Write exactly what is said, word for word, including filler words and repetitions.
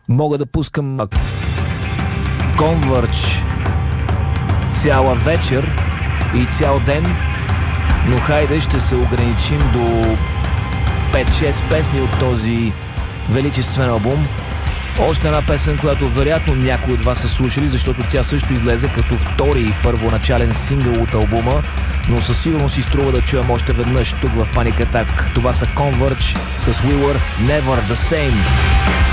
Мога да пускам Converge цяла вечер и цял ден, но хайде ще се ограничим до пет-шест песни от този величествен албум. Още една песен, която вероятно някои от вас са слушали, защото тя също излезе като втори първоначален сингъл от албума, но със сигурност си струва да чуем още веднъж тук в Panic Attack. Това са Converge с We Were Never The Same.